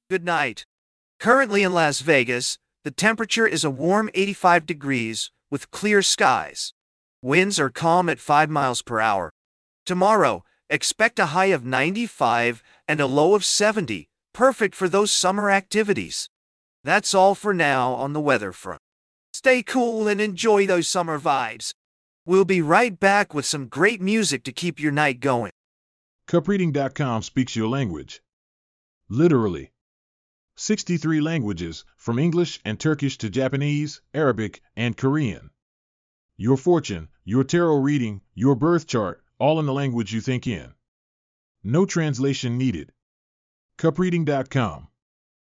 Good night. Currently in Las Vegas, the temperature is a warm 85 degrees with clear skies. Winds are calm at 5 miles per hour. Tomorrow, expect a high of 95 and a low of 70, perfect for those summer activities. That's all for now on the weather front. Stay cool and enjoy those summer vibes. We'll be right back with some great music to keep your night going. Cupreading.com speaks your language. Literally. 63 languages, from English and Turkish to Japanese, Arabic, and Korean. Your fortune, your tarot reading, your birth chart, all in the language you think in. No translation needed. Cupreading.com